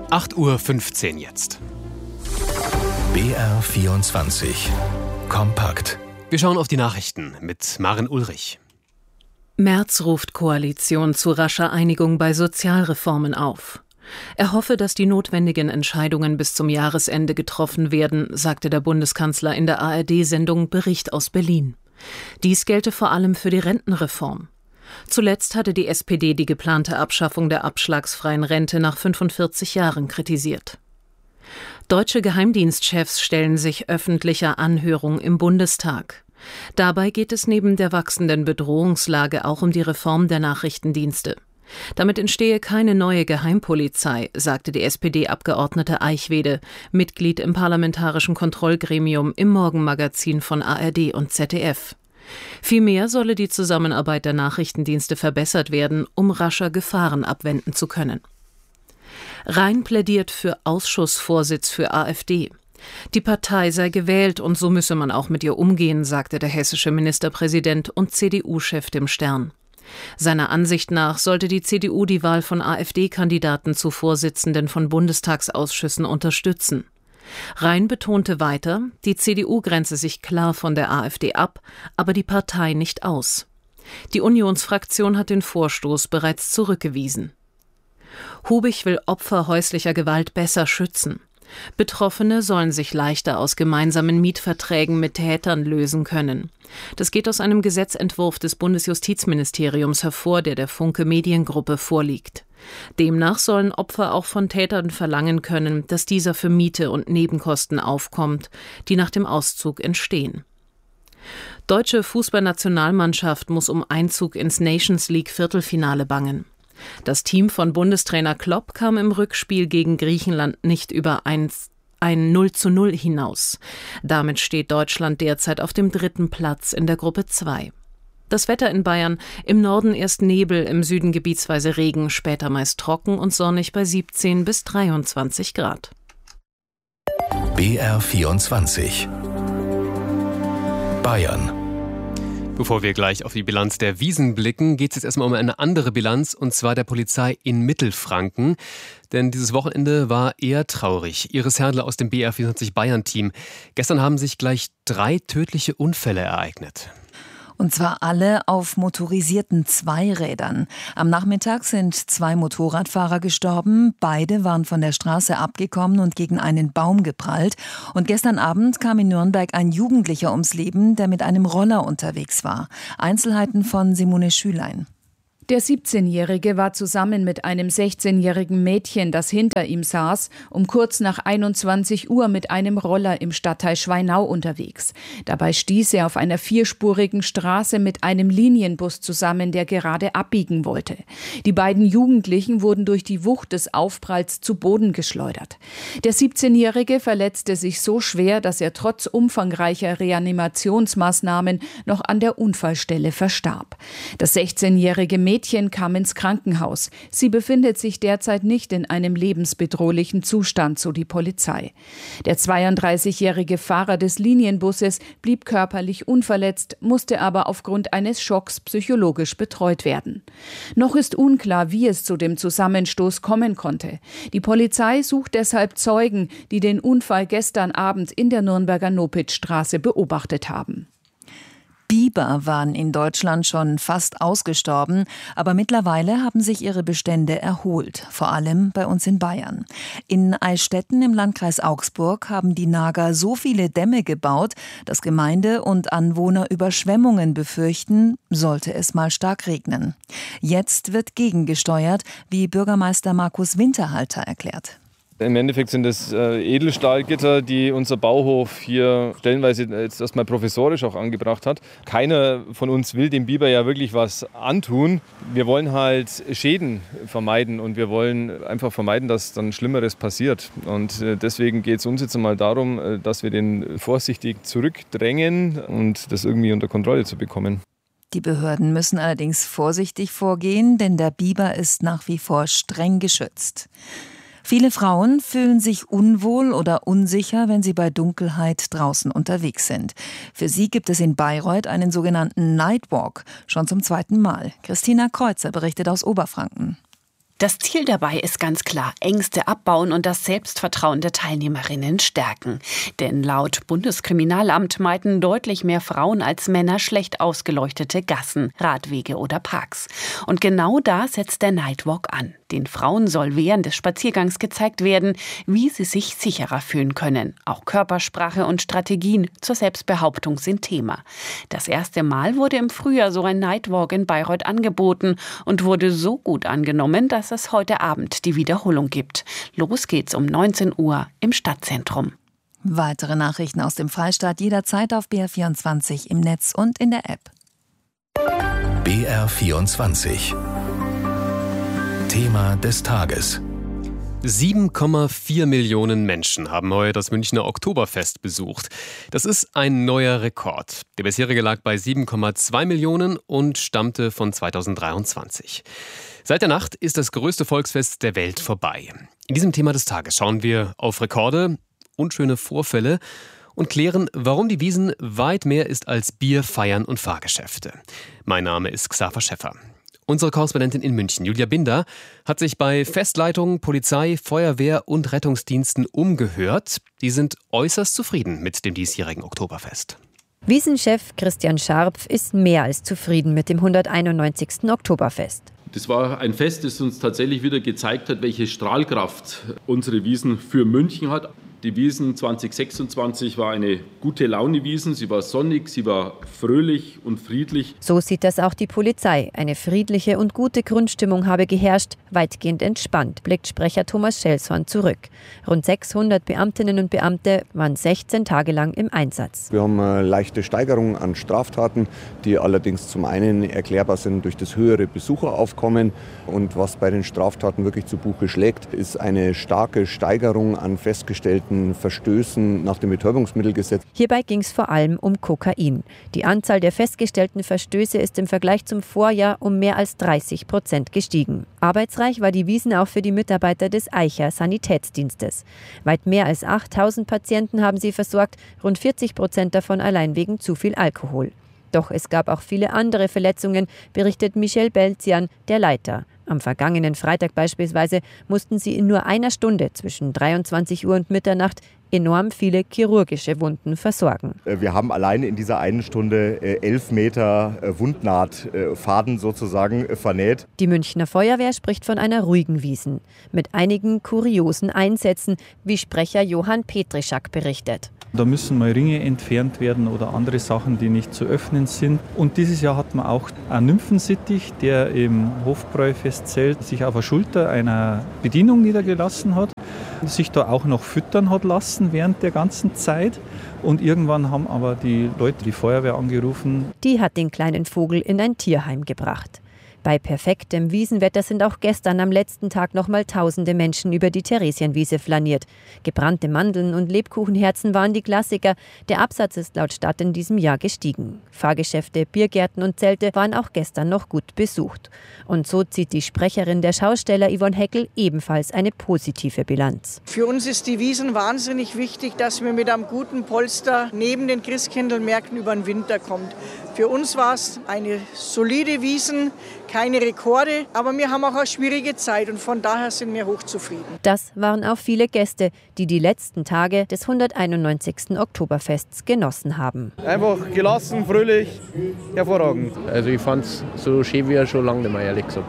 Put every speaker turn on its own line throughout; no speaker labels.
8:15 Uhr jetzt.
BR24 kompakt.
Wir schauen auf die Nachrichten mit Maren Ulrich.
Merz ruft Koalition zu rascher Einigung bei Sozialreformen auf. Er hoffe, dass die notwendigen Entscheidungen bis zum Jahresende getroffen werden, sagte der Bundeskanzler in der ARD-Sendung Bericht aus Berlin. Dies gelte vor allem für die Rentenreform. Zuletzt hatte die SPD die geplante Abschaffung der abschlagsfreien Rente nach 45 Jahren kritisiert. Deutsche Geheimdienstchefs stellen sich öffentlicher Anhörung im Bundestag. Dabei geht es neben der wachsenden Bedrohungslage auch um die Reform der Nachrichtendienste. Damit entstehe keine neue Geheimpolizei, sagte die SPD-Abgeordnete Eichwede, Mitglied im Parlamentarischen Kontrollgremium im Morgenmagazin von ARD und ZDF. Vielmehr solle die Zusammenarbeit der Nachrichtendienste verbessert werden, um rascher Gefahren abwenden zu können. Rhein plädiert für Ausschussvorsitz für AfD. Die Partei sei gewählt und so müsse man auch mit ihr umgehen, sagte der hessische Ministerpräsident und CDU-Chef dem Stern. Seiner Ansicht nach sollte die CDU die Wahl von AfD-Kandidaten zu Vorsitzenden von Bundestagsausschüssen unterstützen. Rhein betonte weiter, die CDU grenze sich klar von der AfD ab, aber die Partei nicht aus. Die Unionsfraktion hat den Vorstoß bereits zurückgewiesen. Hubich will Opfer häuslicher Gewalt besser schützen. Betroffene sollen sich leichter aus gemeinsamen Mietverträgen mit Tätern lösen können. Das geht aus einem Gesetzentwurf des Bundesjustizministeriums hervor, der Funke Mediengruppe vorliegt. Demnach sollen Opfer auch von Tätern verlangen können, dass dieser für Miete und Nebenkosten aufkommt, die nach dem Auszug entstehen. Deutsche Fußballnationalmannschaft muss um Einzug ins Nations League Viertelfinale bangen. Das Team von Bundestrainer Klopp kam im Rückspiel gegen Griechenland nicht über ein 0:0 hinaus. Damit steht Deutschland derzeit auf dem 3. Platz in der Gruppe 2. Das Wetter in Bayern: im Norden erst Nebel, im Süden gebietsweise Regen, später meist trocken und sonnig bei 17 bis 23 Grad.
BR24 Bayern.
Bevor wir gleich auf die Bilanz der Wiesn blicken, geht es jetzt erstmal um eine andere Bilanz, und zwar der Polizei in Mittelfranken. Denn dieses Wochenende war eher traurig. Iris Herdle aus dem BR24 Bayern-Team. Gestern haben sich gleich 3 tödliche Unfälle ereignet.
Und zwar alle auf motorisierten Zweirädern. Am Nachmittag sind 2 Motorradfahrer gestorben. Beide waren von der Straße abgekommen und gegen einen Baum geprallt. Und gestern Abend kam in Nürnberg ein Jugendlicher ums Leben, der mit einem Roller unterwegs war. Einzelheiten von Simone Schülein.
Der 17-Jährige war zusammen mit einem 16-jährigen Mädchen, das hinter ihm saß, um kurz nach 21 Uhr mit einem Roller im Stadtteil Schweinau unterwegs. Dabei stieß er auf einer 4-spurigen Straße mit einem Linienbus zusammen, der gerade abbiegen wollte. Die beiden Jugendlichen wurden durch die Wucht des Aufpralls zu Boden geschleudert. Der 17-Jährige verletzte sich so schwer, dass er trotz umfangreicher Reanimationsmaßnahmen noch an der Unfallstelle verstarb. Das 16-jährige Mädchen kam ins Krankenhaus. Sie befindet sich derzeit nicht in einem lebensbedrohlichen Zustand, so die Polizei. Der 32-jährige Fahrer des Linienbusses blieb körperlich unverletzt, musste aber aufgrund eines Schocks psychologisch betreut werden. Noch ist unklar, wie es zu dem Zusammenstoß kommen konnte. Die Polizei sucht deshalb Zeugen, die den Unfall gestern Abend in der Nürnberger Nopitzstraße beobachtet haben.
Biber waren in Deutschland schon fast ausgestorben, aber mittlerweile haben sich ihre Bestände erholt, vor allem bei uns in Bayern. In Eichstätten im Landkreis Augsburg haben die Nager so viele Dämme gebaut, dass Gemeinde und Anwohner Überschwemmungen befürchten, sollte es mal stark regnen. Jetzt wird gegengesteuert, wie Bürgermeister Markus Winterhalter erklärt.
Im Endeffekt sind es Edelstahlgitter, die unser Bauhof hier stellenweise jetzt erstmal provisorisch auch angebracht hat. Keiner von uns will dem Biber ja wirklich was antun. Wir wollen halt Schäden vermeiden und wir wollen einfach vermeiden, dass dann Schlimmeres passiert. Und deswegen geht es uns jetzt einmal darum, dass wir den vorsichtig zurückdrängen und das irgendwie unter Kontrolle zu bekommen.
Die Behörden müssen allerdings vorsichtig vorgehen, denn der Biber ist nach wie vor streng geschützt. Viele Frauen fühlen sich unwohl oder unsicher, wenn sie bei Dunkelheit draußen unterwegs sind. Für sie gibt es in Bayreuth einen sogenannten Nightwalk, schon zum 2. Mal. Christina Kreuzer berichtet aus Oberfranken.
Das Ziel dabei ist ganz klar: Ängste abbauen und das Selbstvertrauen der Teilnehmerinnen stärken. Denn laut Bundeskriminalamt meiden deutlich mehr Frauen als Männer schlecht ausgeleuchtete Gassen, Radwege oder Parks. Und genau da setzt der Nightwalk an. Den Frauen soll während des Spaziergangs gezeigt werden, wie sie sich sicherer fühlen können. Auch Körpersprache und Strategien zur Selbstbehauptung sind Thema. Das erste Mal wurde im Frühjahr so ein Nightwalk in Bayreuth angeboten und wurde so gut angenommen, dass es heute Abend die Wiederholung gibt. Los geht's um 19 Uhr im Stadtzentrum.
Weitere Nachrichten aus dem Freistaat jederzeit auf BR24 im Netz und in der App.
BR24 Thema des Tages.
7,4 Millionen Menschen haben heuer das Münchner Oktoberfest besucht. Das ist ein neuer Rekord. Der bisherige lag bei 7,2 Millionen und stammte von 2023. Seit der Nacht ist das größte Volksfest der Welt vorbei. In diesem Thema des Tages schauen wir auf Rekorde, unschöne Vorfälle und klären, warum die Wiesn weit mehr ist als Bier, Feiern und Fahrgeschäfte. Mein Name ist Xaver Schäffer. Unsere Korrespondentin in München, Julia Binder, hat sich bei Festleitungen, Polizei, Feuerwehr und Rettungsdiensten umgehört. Die sind äußerst zufrieden mit dem diesjährigen Oktoberfest.
Wiesn-Chef Christian Scharpf ist mehr als zufrieden mit dem 191. Oktoberfest.
Das war ein Fest, das uns tatsächlich wieder gezeigt hat, welche Strahlkraft unsere Wiesn für München hat. Die Wiesn 2026 war eine gute Laune-Wiesn. Sie war sonnig, sie war fröhlich und friedlich.
So sieht das auch die Polizei. Eine friedliche und gute Grundstimmung habe geherrscht, weitgehend entspannt, blickt Sprecher Thomas Schelshorn zurück. Rund 600 Beamtinnen und Beamte waren 16 Tage lang im Einsatz.
Wir haben eine leichte Steigerung an Straftaten, die allerdings zum einen erklärbar sind durch das höhere Besucheraufkommen. Und was bei den Straftaten wirklich zu Buche schlägt, ist eine starke Steigerung an festgestellten Verstößen nach dem Betäubungsmittelgesetz.
Hierbei ging es vor allem um Kokain. Die Anzahl der festgestellten Verstöße ist im Vergleich zum Vorjahr um mehr als 30% gestiegen. Arbeitsreich war die Wiesn auch für die Mitarbeiter des Eicher Sanitätsdienstes. Weit mehr als 8000 Patienten haben sie versorgt, rund 40% davon allein wegen zu viel Alkohol. Doch es gab auch viele andere Verletzungen, berichtet Michel Belzian, der Leiter. Am vergangenen Freitag beispielsweise mussten sie in nur einer Stunde zwischen 23 Uhr und Mitternacht enorm viele chirurgische Wunden versorgen.
Wir haben alleine in dieser einen Stunde 11 Meter Wundnahtfaden sozusagen vernäht.
Die Münchner Feuerwehr spricht von einer ruhigen Wiesn, mit einigen kuriosen Einsätzen, wie Sprecher Johann Petrischak berichtet.
Da müssen mal Ringe entfernt werden oder andere Sachen, die nicht zu öffnen sind. Und dieses Jahr hat man auch einen Nymphensittich, der im Hofbräufestzelt sich auf der Schulter einer Bedienung niedergelassen hat, sich da auch noch füttern hat lassen während der ganzen Zeit. Und irgendwann haben aber die Leute die Feuerwehr angerufen.
Die hat den kleinen Vogel in ein Tierheim gebracht. Bei perfektem Wiesenwetter sind auch gestern am letzten Tag nochmal tausende Menschen über die Theresienwiese flaniert. Gebrannte Mandeln und Lebkuchenherzen waren die Klassiker. Der Absatz ist laut Stadt in diesem Jahr gestiegen. Fahrgeschäfte, Biergärten und Zelte waren auch gestern noch gut besucht. Und so zieht die Sprecherin der Schausteller Yvonne Heckel ebenfalls eine positive Bilanz.
Für uns ist die Wiesn wahnsinnig wichtig, dass wir mit einem guten Polster neben den Christkindlmärkten über den Winter kommen. Für uns war es eine solide Wiesn, keine Rekorde, aber wir haben auch eine schwierige Zeit und von daher sind wir hochzufrieden.
Das waren auch viele Gäste, die die letzten Tage des 191. Oktoberfests genossen haben.
Einfach gelassen, fröhlich, hervorragend.
Also ich fand es so schön wie schon lange nicht mehr, ehrlich gesagt.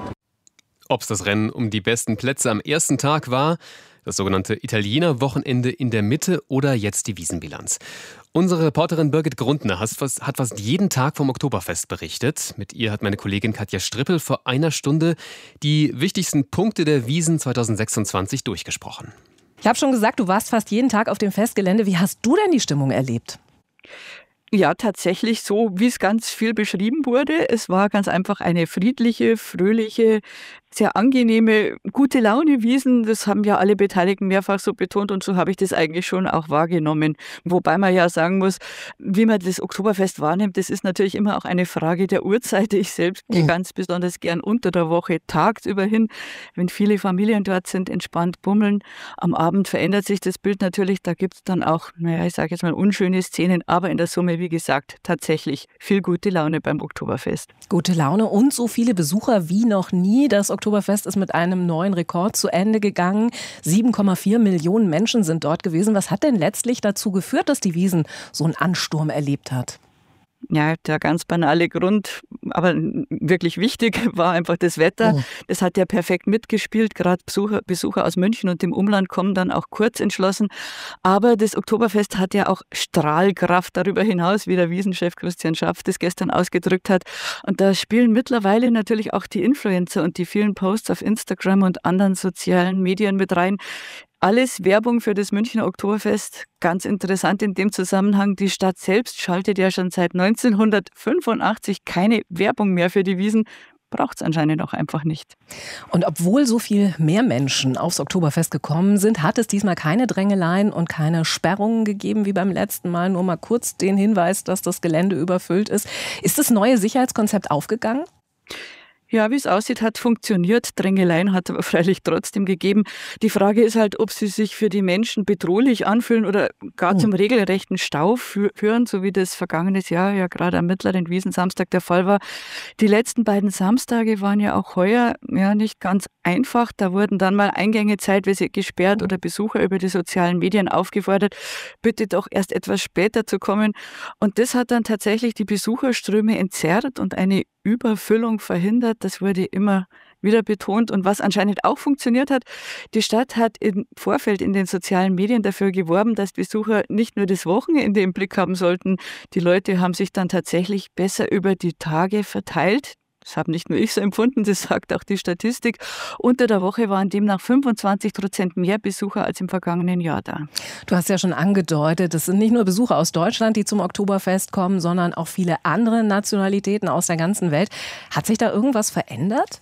Ob es das Rennen um die besten Plätze am ersten Tag war, das sogenannte Italiener-Wochenende in der Mitte oder jetzt die Wiesenbilanz. Unsere Reporterin Birgit Grundner hat fast jeden Tag vom Oktoberfest berichtet. Mit ihr hat meine Kollegin Katja Strippel vor einer Stunde die wichtigsten Punkte der Wiesn 2026 durchgesprochen.
Ich habe schon gesagt, du warst fast jeden Tag auf dem Festgelände. Wie hast du denn die Stimmung erlebt?
Ja, tatsächlich so, wie es ganz viel beschrieben wurde. Es war ganz einfach eine friedliche, fröhliche, sehr angenehme, gute Laune-Wiesn. Das haben ja alle Beteiligten mehrfach so betont und so habe ich das eigentlich schon auch wahrgenommen. Wobei man ja sagen muss, wie man das Oktoberfest wahrnimmt, das ist natürlich immer auch eine Frage der Uhrzeit. Ich selbst gehe ganz besonders gern unter der Woche tagsüber hin, wenn viele Familien dort sind, entspannt bummeln. Am Abend verändert sich das Bild natürlich, da gibt es dann auch, ich sage jetzt mal unschöne Szenen, aber in der Summe, wie gesagt, tatsächlich viel gute Laune beim Oktoberfest.
Gute Laune und so viele Besucher wie noch nie. Das Oktoberfest Oktoberfest ist mit einem neuen Rekord zu Ende gegangen. 7,4 Millionen Menschen sind dort gewesen. Was hat denn letztlich dazu geführt, dass die Wiesn so einen Ansturm erlebt hat?
Ja, der ganz banale Grund, aber wirklich wichtig, war einfach das Wetter. Das hat ja perfekt mitgespielt. Gerade Besucher aus München und dem Umland kommen dann auch kurz entschlossen. Aber das Oktoberfest hat ja auch Strahlkraft darüber hinaus, wie der Wiesenchef Christian Schapf das gestern ausgedrückt hat. Und da spielen mittlerweile natürlich auch die Influencer und die vielen Posts auf Instagram und anderen sozialen Medien mit rein. Alles Werbung für das Münchner Oktoberfest. Ganz interessant in dem Zusammenhang, die Stadt selbst schaltet ja schon seit 1985 keine Werbung mehr für die Wiesn. Braucht es anscheinend auch einfach nicht.
Und obwohl so viel mehr Menschen aufs Oktoberfest gekommen sind, hat es diesmal keine Drängeleien und keine Sperrungen gegeben wie beim letzten Mal. Nur mal kurz den Hinweis, dass das Gelände überfüllt ist. Ist das neue Sicherheitskonzept aufgegangen?
Ja, wie es aussieht, hat funktioniert. Drängeleien hat aber freilich trotzdem gegeben. Die Frage ist halt, ob sie sich für die Menschen bedrohlich anfühlen oder gar zum regelrechten Stau führen, so wie das vergangenes Jahr ja gerade am mittleren Wiesensamstag der Fall war. Die letzten beiden Samstage waren ja auch heuer nicht ganz einfach. Da wurden dann mal Eingänge zeitweise gesperrt oder Besucher über die sozialen Medien aufgefordert, bitte doch erst etwas später zu kommen. Und das hat dann tatsächlich die Besucherströme entzerrt und eine Überfüllung verhindert. Das wurde immer wieder betont. Und was anscheinend auch funktioniert hat, die Stadt hat im Vorfeld in den sozialen Medien dafür geworben, dass Besucher nicht nur das Wochenende im Blick haben sollten. Die Leute haben sich dann tatsächlich besser über die Tage verteilt. Das habe nicht nur ich so empfunden, das sagt auch die Statistik. Unter der Woche waren demnach 25% mehr Besucher als im vergangenen Jahr da.
Du hast ja schon angedeutet, es sind nicht nur Besucher aus Deutschland, die zum Oktoberfest kommen, sondern auch viele andere Nationalitäten aus der ganzen Welt. Hat sich da irgendwas verändert?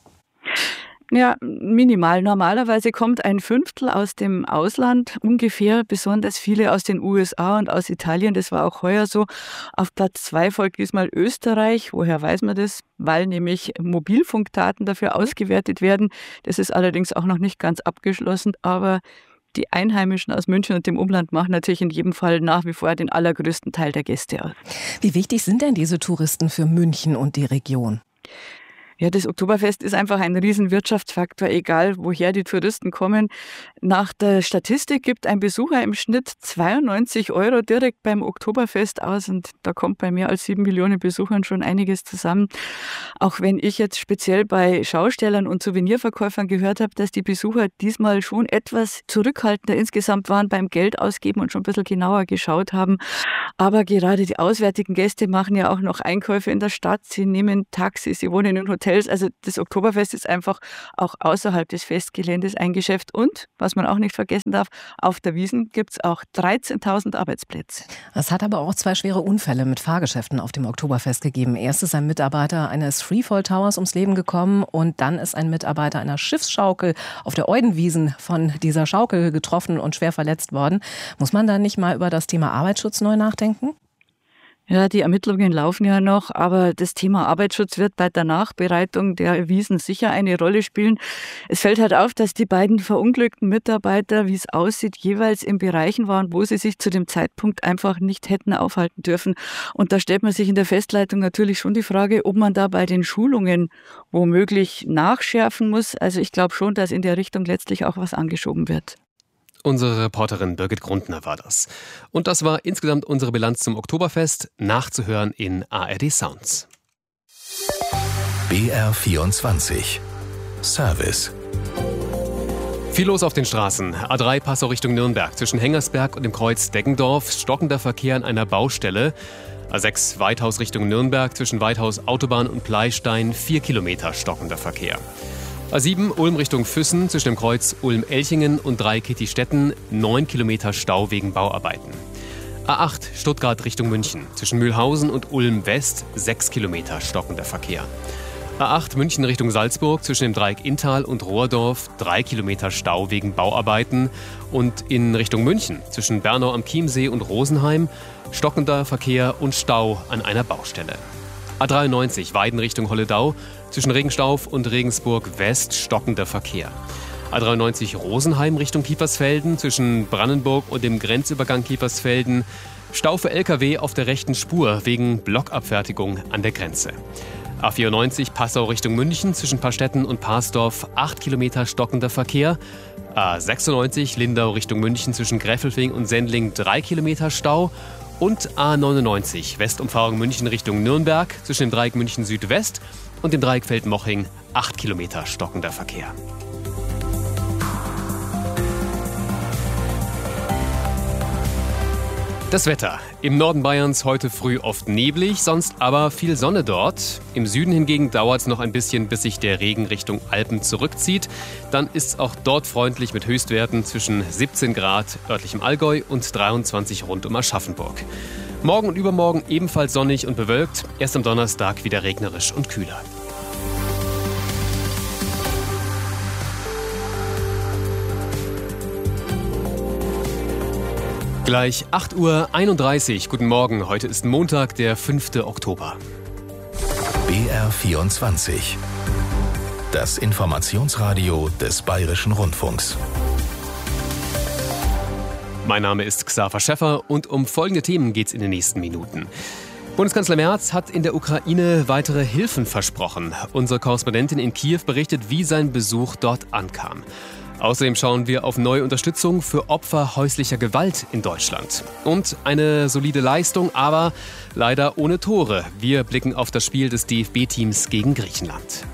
Ja, minimal. Normalerweise kommt ein Fünftel aus dem Ausland, ungefähr, besonders viele aus den USA und aus Italien. Das war auch heuer so. Auf Platz 2 folgt diesmal Österreich. Woher weiß man das? Weil nämlich Mobilfunkdaten dafür ausgewertet werden. Das ist allerdings auch noch nicht ganz abgeschlossen, aber die Einheimischen aus München und dem Umland machen natürlich in jedem Fall nach wie vor den allergrößten Teil der Gäste aus.
Wie wichtig sind denn diese Touristen für München und die Region?
Ja, das Oktoberfest ist einfach ein Riesenwirtschaftsfaktor, egal woher die Touristen kommen. Nach der Statistik gibt ein Besucher im Schnitt 92 € direkt beim Oktoberfest aus und da kommt bei mehr als 7 Millionen Besuchern schon einiges zusammen. Auch wenn ich jetzt speziell bei Schaustellern und Souvenirverkäufern gehört habe, dass die Besucher diesmal schon etwas zurückhaltender insgesamt waren beim Geld ausgeben und schon ein bisschen genauer geschaut haben. Aber gerade die auswärtigen Gäste machen ja auch noch Einkäufe in der Stadt, sie nehmen Taxis, sie wohnen in Hotels. Also das Oktoberfest ist einfach auch außerhalb des Festgeländes ein Geschäft. Und, was man auch nicht vergessen darf, auf der Wiesn gibt es auch 13.000 Arbeitsplätze.
Es hat aber auch 2 schwere Unfälle mit Fahrgeschäften auf dem Oktoberfest gegeben. Erst ist ein Mitarbeiter eines Freefall Towers ums Leben gekommen und dann ist ein Mitarbeiter einer Schiffsschaukel auf der Eudenwiesn von dieser Schaukel getroffen und schwer verletzt worden. Muss man da nicht mal über das Thema Arbeitsschutz neu nachdenken?
Ja, die Ermittlungen laufen ja noch, aber das Thema Arbeitsschutz wird bei der Nachbereitung der Wiesn sicher eine Rolle spielen. Es fällt halt auf, dass die beiden verunglückten Mitarbeiter, wie es aussieht, jeweils in Bereichen waren, wo sie sich zu dem Zeitpunkt einfach nicht hätten aufhalten dürfen. Und da stellt man sich in der Festleitung natürlich schon die Frage, ob man da bei den Schulungen womöglich nachschärfen muss. Also ich glaube schon, dass in der Richtung letztlich auch was angeschoben wird.
Unsere Reporterin Birgit Grundner war das. Und das war insgesamt unsere Bilanz zum Oktoberfest, nachzuhören in ARD Sounds.
BR24 Service.
Viel los auf den Straßen. A3 Passau Richtung Nürnberg. Zwischen Hengersberg und dem Kreuz Deggendorf stockender Verkehr an einer Baustelle. A6 Weithaus Richtung Nürnberg. Zwischen Weithaus Autobahn und Pleistein 4 Kilometer stockender Verkehr. A7 Ulm Richtung Füssen zwischen dem Kreuz Ulm-Elchingen und Dreikitti-Stetten 9 Kilometer Stau wegen Bauarbeiten. A8 Stuttgart Richtung München zwischen Mühlhausen und Ulm West 6 Kilometer stockender Verkehr. A8 München Richtung Salzburg zwischen dem Dreieck Inntal und Rohrdorf 3 Kilometer Stau wegen Bauarbeiten. Und in Richtung München zwischen Bernau am Chiemsee und Rosenheim stockender Verkehr und Stau an einer Baustelle. A93 Weiden Richtung Holledau zwischen Regenstauf und Regensburg West stockender Verkehr. A93 Rosenheim Richtung Kiefersfelden zwischen Brannenburg und dem Grenzübergang Kiefersfelden. Stau für LKW auf der rechten Spur wegen Blockabfertigung an der Grenze. A94 Passau Richtung München zwischen Paarstetten und Parsdorf 8 Kilometer stockender Verkehr. A96 Lindau Richtung München zwischen Gräfelfing und Sendling 3 Kilometer Stau. Und A99 Westumfahrung München Richtung Nürnberg zwischen dem Dreieck München Südwest und dem Dreieck Feldmoching 8 Kilometer stockender Verkehr. Das Wetter. Im Norden Bayerns heute früh oft neblig, sonst aber viel Sonne dort. Im Süden hingegen dauert es noch ein bisschen, bis sich der Regen Richtung Alpen zurückzieht. Dann ist es auch dort freundlich mit Höchstwerten zwischen 17 Grad örtlich im Allgäu und 23 rund um Aschaffenburg. Morgen und übermorgen ebenfalls sonnig und bewölkt, erst am Donnerstag wieder regnerisch und kühler. Gleich 8:31 Uhr. Guten Morgen. Heute ist Montag, der 5. Oktober.
BR24. Das Informationsradio des Bayerischen Rundfunks.
Mein Name ist Xaver Schäffer und um folgende Themen geht es in den nächsten Minuten. Bundeskanzler Merz hat in der Ukraine weitere Hilfen versprochen. Unsere Korrespondentin in Kiew berichtet, wie sein Besuch dort ankam. Außerdem schauen wir auf neue Unterstützung für Opfer häuslicher Gewalt in Deutschland. Und eine solide Leistung, aber leider ohne Tore. Wir blicken auf das Spiel des DFB-Teams gegen Griechenland.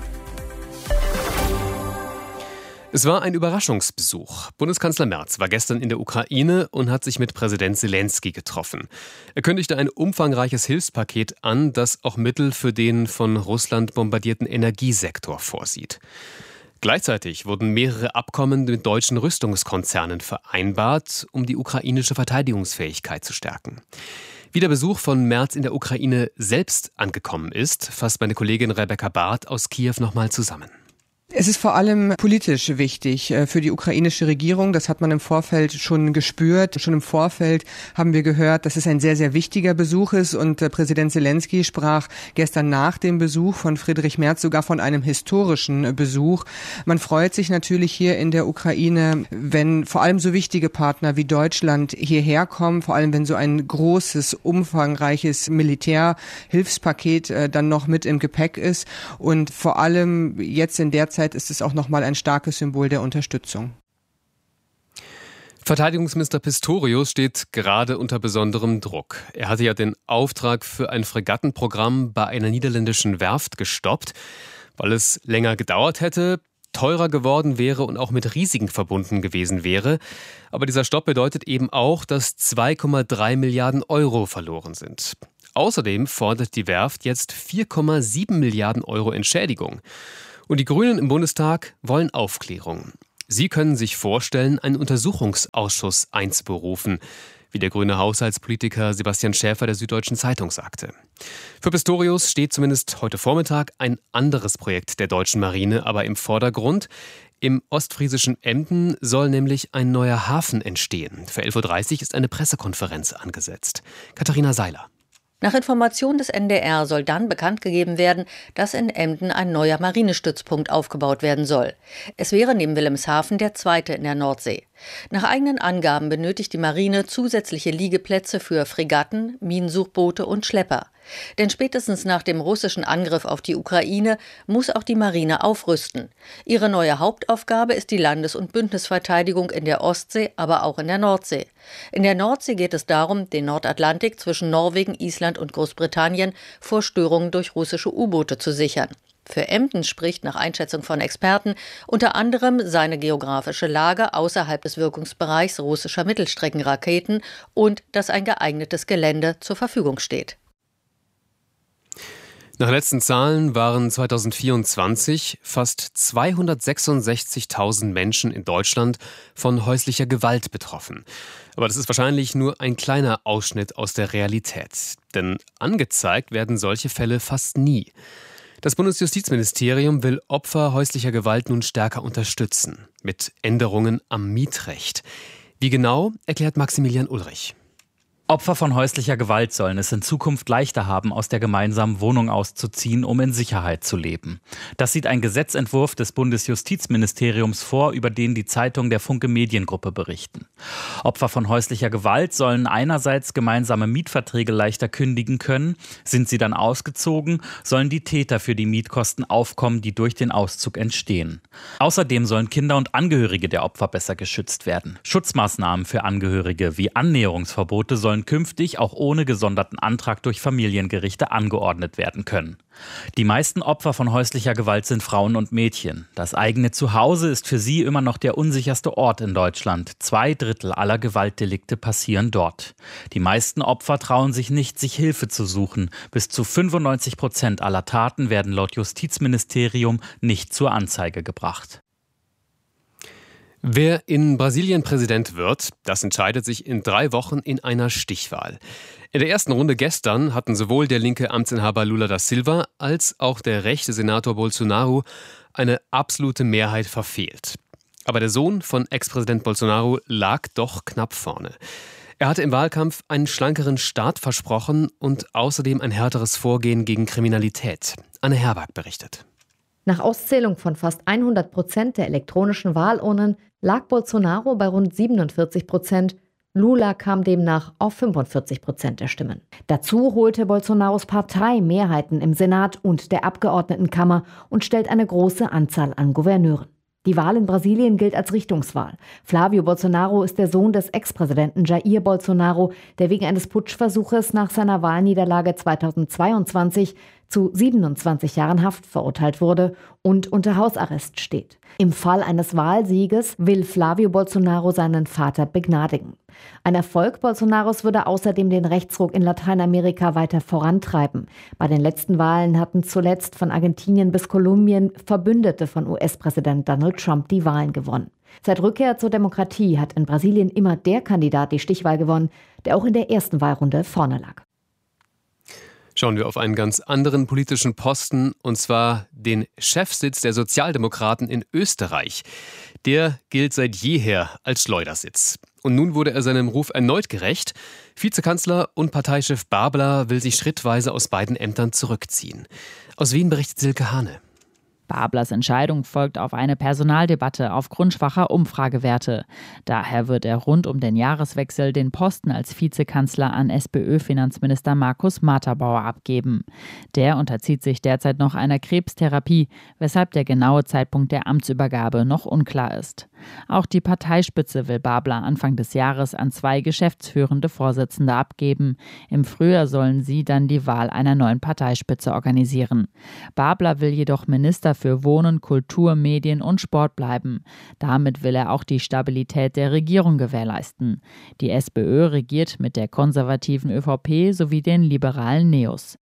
Es war ein Überraschungsbesuch. Bundeskanzler Merz war gestern in der Ukraine und hat sich mit Präsident Selenskyj getroffen. Er kündigte ein umfangreiches Hilfspaket an, das auch Mittel für den von Russland bombardierten Energiesektor vorsieht. Gleichzeitig wurden mehrere Abkommen mit deutschen Rüstungskonzernen vereinbart, um die ukrainische Verteidigungsfähigkeit zu stärken. Wie der Besuch von Merz in der Ukraine selbst angekommen ist, fasst meine Kollegin Rebecca Barth aus Kiew nochmal zusammen.
Es ist vor allem politisch wichtig für die ukrainische Regierung. Das hat man im Vorfeld schon gespürt. Schon im Vorfeld haben wir gehört, dass es ein sehr, sehr wichtiger Besuch ist. Und Präsident Selenskyj sprach gestern nach dem Besuch von Friedrich Merz sogar von einem historischen Besuch. Man freut sich natürlich hier in der Ukraine, wenn vor allem so wichtige Partner wie Deutschland hierher kommen, vor allem wenn so ein großes, umfangreiches Militärhilfspaket dann noch mit im Gepäck ist. Und vor allem jetzt in der Zeit ist es auch nochmal ein starkes Symbol der Unterstützung.
Verteidigungsminister Pistorius steht gerade unter besonderem Druck. Er hatte ja den Auftrag für ein Fregattenprogramm bei einer niederländischen Werft gestoppt, weil es länger gedauert hätte, teurer geworden wäre und auch mit Risiken verbunden gewesen wäre. Aber dieser Stopp bedeutet eben auch, dass 2,3 Milliarden Euro verloren sind. Außerdem fordert die Werft jetzt 4,7 Milliarden Euro Entschädigung. Und die Grünen im Bundestag wollen Aufklärung. Sie können sich vorstellen, einen Untersuchungsausschuss einzuberufen, wie der grüne Haushaltspolitiker Sebastian Schäfer der Süddeutschen Zeitung sagte. Für Pistorius steht zumindest heute Vormittag ein anderes Projekt der deutschen Marine aber im Vordergrund. Im ostfriesischen Emden soll nämlich ein neuer Hafen entstehen. Für 11:30 Uhr ist eine Pressekonferenz angesetzt. Katharina Seiler.
Nach Informationen des NDR soll dann bekannt gegeben werden, dass in Emden ein neuer Marinestützpunkt aufgebaut werden soll. Es wäre neben Wilhelmshaven der zweite in der Nordsee. Nach eigenen Angaben benötigt die Marine zusätzliche Liegeplätze für Fregatten, Minensuchboote und Schlepper. Denn spätestens nach dem russischen Angriff auf die Ukraine muss auch die Marine aufrüsten. Ihre neue Hauptaufgabe ist die Landes- und Bündnisverteidigung in der Ostsee, aber auch in der Nordsee. In der Nordsee geht es darum, den Nordatlantik zwischen Norwegen, Island und Großbritannien vor Störungen durch russische U-Boote zu sichern. Für Emden spricht nach Einschätzung von Experten unter anderem seine geografische Lage außerhalb des Wirkungsbereichs russischer Mittelstreckenraketen und dass ein geeignetes Gelände zur Verfügung steht.
Nach letzten Zahlen waren 2024 fast 266.000 Menschen in Deutschland von häuslicher Gewalt betroffen. Aber das ist wahrscheinlich nur ein kleiner Ausschnitt aus der Realität. Denn angezeigt werden solche Fälle fast nie. Das Bundesjustizministerium will Opfer häuslicher Gewalt nun stärker unterstützen. Mit Änderungen am Mietrecht. Wie genau, erklärt Maximilian Ulrich.
Opfer von häuslicher Gewalt sollen es in Zukunft leichter haben, aus der gemeinsamen Wohnung auszuziehen, um in Sicherheit zu leben. Das sieht ein Gesetzentwurf des Bundesjustizministeriums vor, über den die Zeitung der Funke Mediengruppe berichten. Opfer von häuslicher Gewalt sollen einerseits gemeinsame Mietverträge leichter kündigen können. Sind sie dann ausgezogen, sollen die Täter für die Mietkosten aufkommen, die durch den Auszug entstehen. Außerdem sollen Kinder und Angehörige der Opfer besser geschützt werden. Schutzmaßnahmen für Angehörige wie Annäherungsverbote sollen künftig auch ohne gesonderten Antrag durch Familiengerichte angeordnet werden können. Die meisten Opfer von häuslicher Gewalt sind Frauen und Mädchen. Das eigene Zuhause ist für sie immer noch der unsicherste Ort in Deutschland. 2/3 aller Gewaltdelikte passieren dort. Die meisten Opfer trauen sich nicht, sich Hilfe zu suchen. Bis zu 95% aller Taten werden laut Justizministerium nicht zur Anzeige gebracht.
Wer in Brasilien Präsident wird, das entscheidet sich in 3 Wochen in einer Stichwahl. In der ersten Runde gestern hatten sowohl der linke Amtsinhaber Lula da Silva als auch der rechte Senator Bolsonaro eine absolute Mehrheit verfehlt. Aber der Sohn von Ex-Präsident Bolsonaro lag doch knapp vorne. Er hatte im Wahlkampf einen schlankeren Staat versprochen und außerdem ein härteres Vorgehen gegen Kriminalität. Anne Herberg berichtet.
Nach Auszählung von fast 100% der elektronischen Wahlurnen lag Bolsonaro bei rund 47%. Lula kam demnach auf 45% der Stimmen. Dazu holte Bolsonaros Partei Mehrheiten im Senat und der Abgeordnetenkammer und stellt eine große Anzahl an Gouverneuren. Die Wahl in Brasilien gilt als Richtungswahl. Flávio Bolsonaro ist der Sohn des Ex-Präsidenten Jair Bolsonaro, der wegen eines Putschversuches nach seiner Wahlniederlage 2022 zu 27 Jahren Haft verurteilt wurde und unter Hausarrest steht. Im Fall eines Wahlsieges will Flávio Bolsonaro seinen Vater begnadigen. Ein Erfolg Bolsonaros würde außerdem den Rechtsruck in Lateinamerika weiter vorantreiben. Bei den letzten Wahlen hatten zuletzt von Argentinien bis Kolumbien Verbündete von US-Präsident Donald Trump die Wahlen gewonnen. Seit Rückkehr zur Demokratie hat in Brasilien immer der Kandidat die Stichwahl gewonnen, der auch in der ersten Wahlrunde vorne lag.
Schauen wir auf einen ganz anderen politischen Posten, und zwar den Chefsitz der Sozialdemokraten in Österreich. Der gilt seit jeher als Schleudersitz. Und nun wurde er seinem Ruf erneut gerecht. Vizekanzler und Parteichef Babler will sich schrittweise aus beiden Ämtern zurückziehen. Aus Wien berichtet Silke Hane.
Bablers Entscheidung folgt auf eine Personaldebatte aufgrund schwacher Umfragewerte. Daher wird er rund um den Jahreswechsel den Posten als Vizekanzler an SPÖ-Finanzminister Markus Matterbauer abgeben. Der unterzieht sich derzeit noch einer Krebstherapie, weshalb der genaue Zeitpunkt der Amtsübergabe noch unklar ist. Auch die Parteispitze will Babler Anfang des Jahres an 2 geschäftsführende Vorsitzende abgeben. Im Frühjahr sollen sie dann die Wahl einer neuen Parteispitze organisieren. Babler will jedoch Minister für Wohnen, Kultur, Medien und Sport bleiben. Damit will er auch die Stabilität der Regierung gewährleisten. Die SPÖ regiert mit der konservativen ÖVP sowie den liberalen NEOS.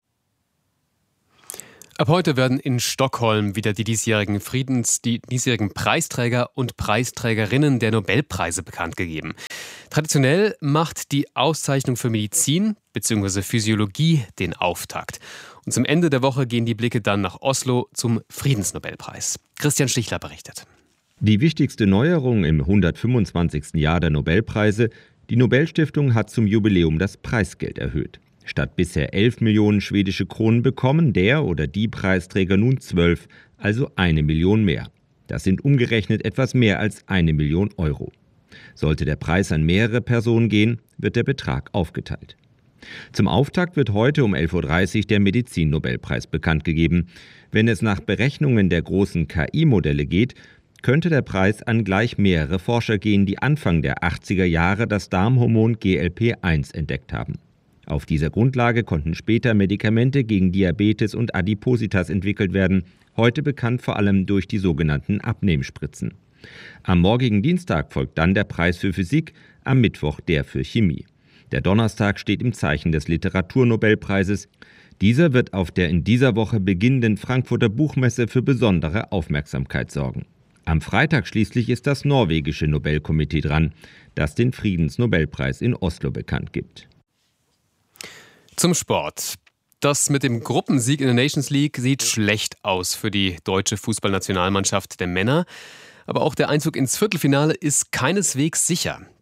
Ab heute werden in Stockholm wieder die diesjährigen Preisträger und Preisträgerinnen der Nobelpreise bekannt gegeben. Traditionell macht die Auszeichnung für Medizin bzw. Physiologie den Auftakt. Und zum Ende der Woche gehen die Blicke dann nach Oslo zum Friedensnobelpreis. Christian Stichler berichtet.
Die wichtigste Neuerung im 125. Jahr der Nobelpreise: die Nobelstiftung hat zum Jubiläum das Preisgeld erhöht. Statt bisher 11 Millionen schwedische Kronen bekommen der oder die Preisträger nun 12, also 1 Million mehr. Das sind umgerechnet etwas mehr als 1 Million Euro. Sollte der Preis an mehrere Personen gehen, wird der Betrag aufgeteilt. Zum Auftakt wird heute um 11.30 Uhr der Medizin-Nobelpreis bekannt gegeben. Wenn es nach Berechnungen der großen KI-Modelle geht, könnte der Preis an gleich mehrere Forscher gehen, die Anfang der 80er Jahre das Darmhormon GLP-1 entdeckt haben. Auf dieser Grundlage konnten später Medikamente gegen Diabetes und Adipositas entwickelt werden, heute bekannt vor allem durch die sogenannten Abnehmspritzen. Am morgigen Dienstag folgt dann der Preis für Physik, am Mittwoch der für Chemie. Der Donnerstag steht im Zeichen des Literaturnobelpreises. Dieser wird auf der in dieser Woche beginnenden Frankfurter Buchmesse für besondere Aufmerksamkeit sorgen. Am Freitag schließlich ist das norwegische Nobelkomitee dran, das den Friedensnobelpreis in Oslo bekannt gibt.
Zum Sport. Das mit dem Gruppensieg in der Nations League sieht schlecht aus für die deutsche Fußballnationalmannschaft der Männer. Aber auch der Einzug ins Viertelfinale ist keineswegs sicher.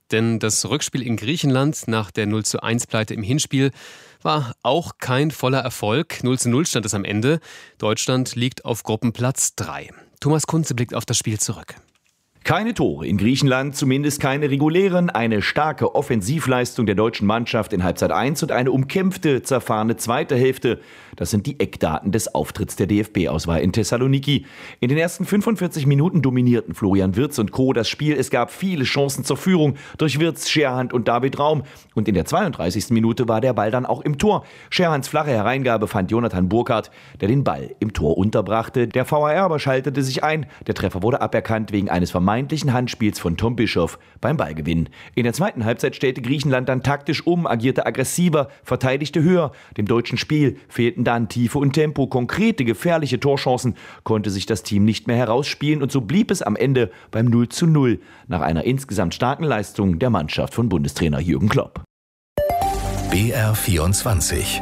Denn das Rückspiel in Griechenland nach der 0:1-Pleite im Hinspiel war auch kein voller Erfolg. 0:0 stand es am Ende. Deutschland liegt auf Gruppenplatz 3. Thomas Kunze blickt auf das Spiel zurück.
Keine Tore in Griechenland, zumindest keine regulären. Eine starke Offensivleistung der deutschen Mannschaft in Halbzeit 1 und eine umkämpfte, zerfahrene zweite Hälfte. Das sind die Eckdaten des Auftritts der DFB-Auswahl in Thessaloniki. In den ersten 45 Minuten dominierten Florian Wirtz und Co. das Spiel. Es gab viele Chancen zur Führung durch Wirtz, Scherhand und David Raum. Und in der 32. Minute war der Ball dann auch im Tor. Scherhands flache Hereingabe fand Jonathan Burkhardt, der den Ball im Tor unterbrachte. Der VAR aber schaltete sich ein. Der Treffer wurde aberkannt wegen eines vermeintlichen Handspiels von Tom Bischoff beim Ballgewinn. In der zweiten Halbzeit stellte Griechenland dann taktisch um, agierte aggressiver, verteidigte höher. Dem deutschen Spiel fehlten dann Tiefe und Tempo. Konkrete, gefährliche Torchancen konnte sich das Team nicht mehr herausspielen und so blieb es am Ende beim 0:0 nach einer insgesamt starken Leistung der Mannschaft von Bundestrainer Jürgen Klopp.
BR24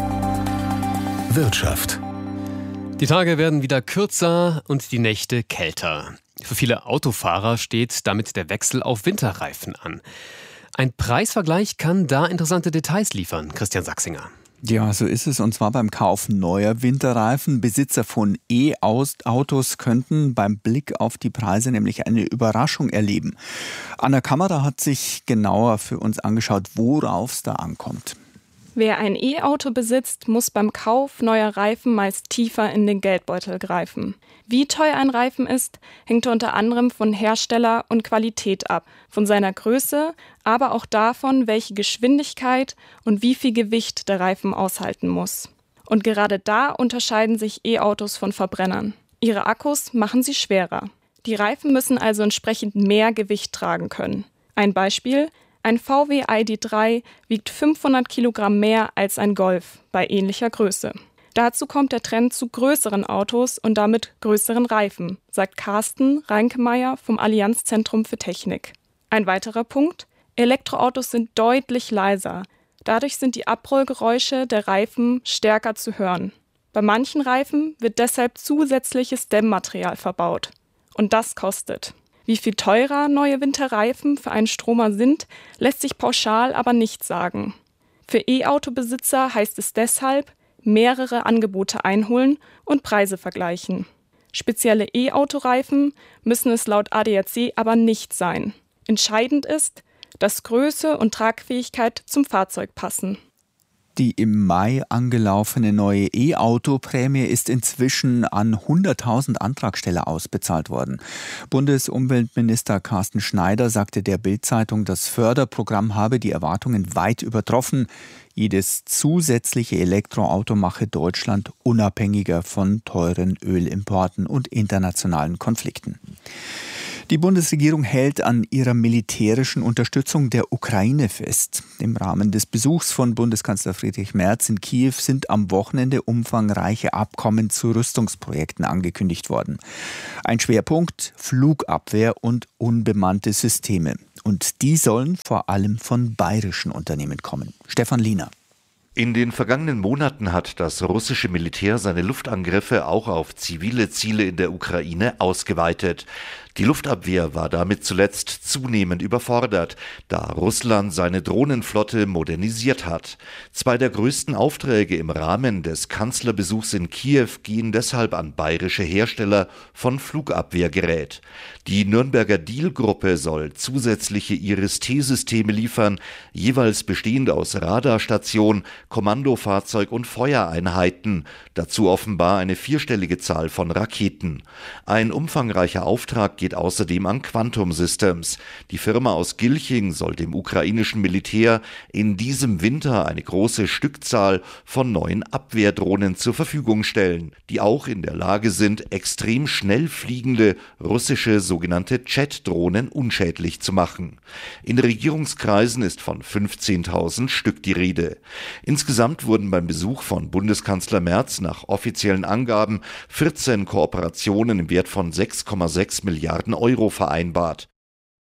Wirtschaft.
Die Tage werden wieder kürzer und die Nächte kälter. Für viele Autofahrer steht damit der Wechsel auf Winterreifen an. Ein Preisvergleich kann da interessante Details liefern, Christian Sachsinger.
Ja, so ist es. Und zwar beim Kauf neuer Winterreifen. Besitzer von E-Autos könnten beim Blick auf die Preise nämlich eine Überraschung erleben. Anna Kammerer hat sich genauer für uns angeschaut, worauf es da ankommt.
Wer ein E-Auto besitzt, muss beim Kauf neuer Reifen meist tiefer in den Geldbeutel greifen. Wie teuer ein Reifen ist, hängt unter anderem von Hersteller und Qualität ab, von seiner Größe, aber auch davon, welche Geschwindigkeit und wie viel Gewicht der Reifen aushalten muss. Und gerade da unterscheiden sich E-Autos von Verbrennern. Ihre Akkus machen sie schwerer. Die Reifen müssen also entsprechend mehr Gewicht tragen können. Ein Beispiel: Ein VW ID.3 wiegt 500 Kilogramm mehr als ein Golf bei ähnlicher Größe. Dazu kommt der Trend zu größeren Autos und damit größeren Reifen, sagt Carsten Reinkemeyer vom Allianzzentrum für Technik. Ein weiterer Punkt: Elektroautos sind deutlich leiser. Dadurch sind die Abrollgeräusche der Reifen stärker zu hören. Bei manchen Reifen wird deshalb zusätzliches Dämmmaterial verbaut. Und das kostet. Wie viel teurer neue Winterreifen für einen Stromer sind, lässt sich pauschal aber nicht sagen. Für E-Auto-Besitzer heißt es deshalb, mehrere Angebote einholen und Preise vergleichen. Spezielle E-Auto-Reifen müssen es laut ADAC aber nicht sein. Entscheidend ist, dass Größe und Tragfähigkeit zum Fahrzeug passen.
Die im Mai angelaufene neue E-Auto-Prämie ist inzwischen an 100.000 Antragsteller ausbezahlt worden. Bundesumweltminister Carsten Schneider sagte der Bild-Zeitung, das Förderprogramm habe die Erwartungen weit übertroffen. Jedes zusätzliche Elektroauto mache Deutschland unabhängiger von teuren Ölimporten und internationalen Konflikten. Die Bundesregierung hält an ihrer militärischen Unterstützung der Ukraine fest. Im Rahmen des Besuchs von Bundeskanzler Friedrich Merz in Kiew sind am Wochenende umfangreiche Abkommen zu Rüstungsprojekten angekündigt worden. Ein Schwerpunkt: Flugabwehr und unbemannte Systeme. Und die sollen vor allem von bayerischen Unternehmen kommen. Stefan Liener.
In den vergangenen Monaten hat das russische Militär seine Luftangriffe auch auf zivile Ziele in der Ukraine ausgeweitet. Die Luftabwehr war damit zuletzt zunehmend überfordert, da Russland seine Drohnenflotte modernisiert hat. Zwei der größten Aufträge im Rahmen des Kanzlerbesuchs in Kiew gehen deshalb an bayerische Hersteller von Flugabwehrgerät. Die Nürnberger Diehl-Gruppe soll zusätzliche Iris-T-Systeme liefern, jeweils bestehend aus Radarstation, Kommandofahrzeug und Feuereinheiten, dazu offenbar eine vierstellige Zahl von Raketen. Ein umfangreicher Auftrag geht außerdem an Quantum Systems. Die Firma aus Gilching soll dem ukrainischen Militär in diesem Winter eine große Stückzahl von neuen Abwehrdrohnen zur Verfügung stellen, die auch in der Lage sind, extrem schnell fliegende russische sogenannte Jet-Drohnen unschädlich zu machen. In Regierungskreisen ist von 15.000 Stück die Rede. Insgesamt wurden beim Besuch von Bundeskanzler Merz nach offiziellen Angaben 14 Kooperationen im Wert von 6,6 Milliarden Euro vereinbart.